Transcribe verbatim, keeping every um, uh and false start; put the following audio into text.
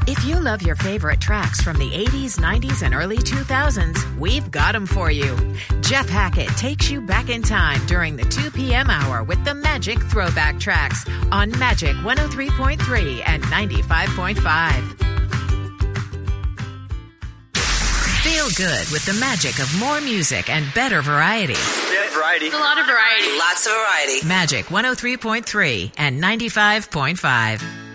If you love your favorite tracks from the eighties, nineties, and early two thousands, we've got them for you. Jeff Hackett takes you back in time during the two p.m. hour with the Magic Throwback Tracks on Magic one oh three point three and ninety-five point five. Feel good with the magic of more music and better variety. Yeah, variety. A lot of variety. Lots of variety. Magic one oh three point three and ninety-five point five.